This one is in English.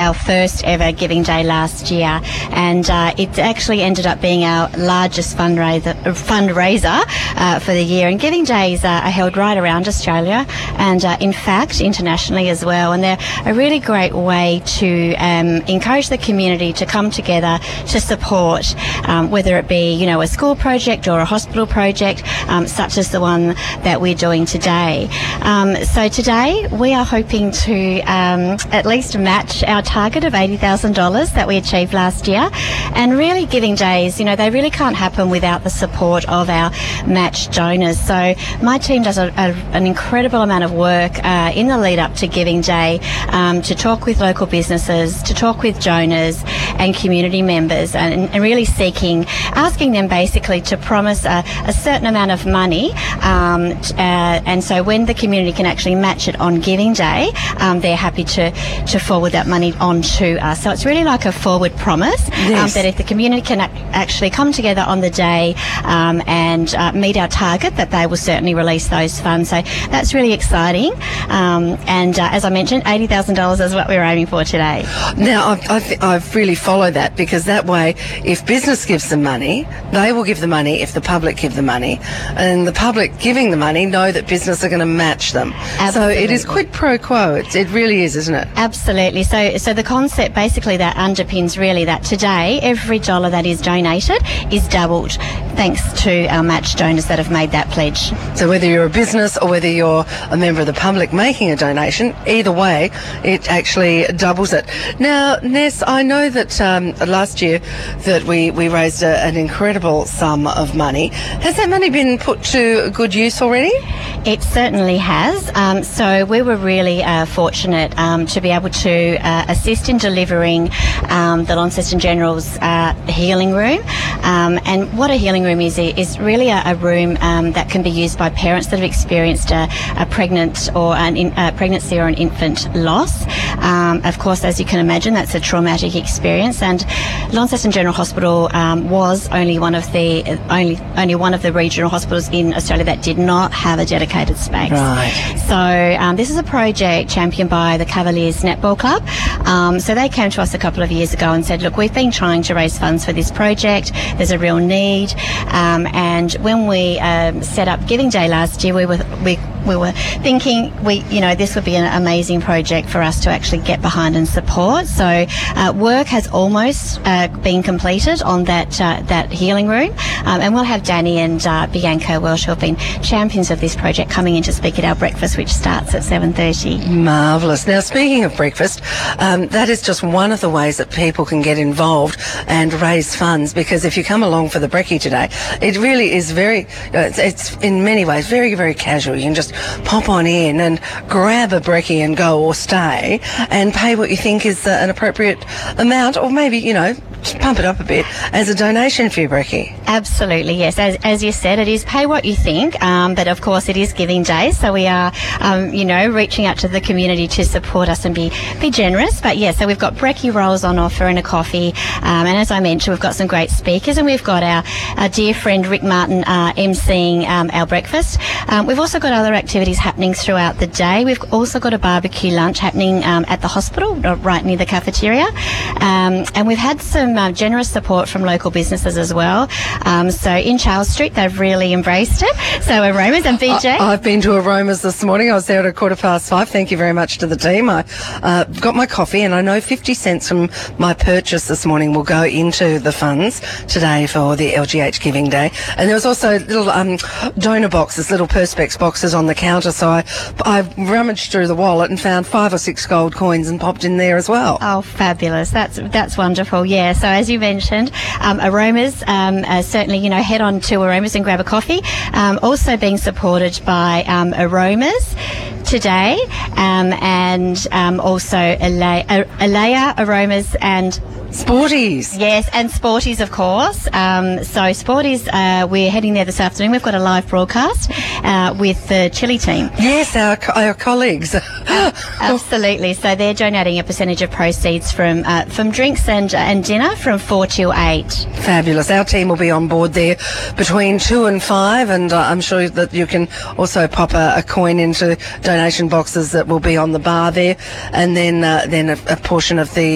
our first ever Giving Day last year, and it actually ended up being our largest fundraiser for the year. And Giving Days are held right around Australia, and in fact internationally as well. And they're a really great way to encourage the community to come together to support, whether it be a school project or a hospital project, such as the one that we're doing today. So today we are hoping to at least match our target of $80,000 that we achieved last year. And really, Giving Days, they really can't happen without the support of our match donors. So my team does an incredible amount of work in the lead up to Giving Day to talk with local businesses, to talk with donors and community members, and really asking them basically to promise a certain amount of money, and so when the community can actually match it on Giving Day, they're happy to forward that money on to us. So it's really like a forward promise. Yes. That if the community can actually come together on the day and meet our target, that they will certainly release those funds. So that's really exciting. And as I mentioned, $80,000 is what we're aiming for today. Now, I've really followed that, because that way, if business gives them money, they will give the money if the public give the money, and the public giving the money know that business are going to match them. Absolutely. So it is quid pro quo. It really is, isn't it? Absolutely. So the concept basically that underpins really that today every dollar that is donated is doubled thanks to our match donors that have made that pledge. So whether you're a business or whether you're a member of the public making a donation, either way, it actually doubles it. Now, Ness, I know that last year that we raised an incredible sum of money. Has that money been put to good use already? It certainly has. So we were really fortunate to be able to assist in delivering the Launceston General's healing room. And what a healing room is really a room that can be used by parents that have experienced a pregnancy or an infant loss. Of course, as you can imagine, that's a traumatic experience. And Launceston General Hospital was only one of the regional hospitals in Australia that did not have a dedicated space. Right. So this is a project championed by the Cavaliers Netball Club. So they came to us a couple of years ago and said, look, we've been trying to raise funds for this project. There's a real need. And when we set up Giving Day last year, we were thinking this would be an amazing project for us to actually get behind and support. So work has almost been completed on that healing room, and we'll have Danny and Bianca Welsh, who have been champions of this project, coming in to speak at our breakfast, which starts at 7:30. Marvellous. Now, speaking of breakfast, that is just one of the ways that people can get involved and raise funds, because if you come along for the brekkie today, it really is it's in many ways very, very casual. You can just pop on in and grab a brekkie and go, or stay, and pay what you think is an appropriate amount, or maybe, just pump it up a bit as a donation for your brekkie. Absolutely, yes. As you said, it is pay what you think, but of course it is Giving Day, so we are, reaching out to the community to support us and be generous. But yeah, so we've got brekkie rolls on offer and a coffee, and as I mentioned, we've got some great speakers, and we've got our dear friend Rick Martin emceeing our breakfast. We've also got other activities happening throughout the day. We've also got a barbecue lunch happening at the hospital, right near the cafeteria, and we've had some generous support from local businesses as well. So in Charles Street, they've really embraced it. So Aromas and BJ. I've been to Aromas this morning. I was there at 5:15. Thank you very much to the team. I got my coffee, and I know 50 cents from my purchase this morning will go into the funds today for the LGH Giving Day. And there was also little donor boxes, little Perspex boxes on the counter. So I rummaged through the wallet and found 5 or 6 gold coins and popped in there as well. Oh, fabulous. That's wonderful. Yeah. So as you mentioned, Aromas, certainly, head on to Aromas and grab a coffee. Also being supported by Aromas today, and also Alea Aromas and Sporties. Yes, and Sporties, of course. So Sporties, we're heading there this afternoon. We've got a live broadcast with the Chile team. Yes, our colleagues. Absolutely. So they're donating a percentage of proceeds from drinks and dinner from 4 till 8. Fabulous. Our team will be on board there between 2 and 5, and I'm sure that you can also pop a coin into donation boxes that will be on the bar there, and then a portion of the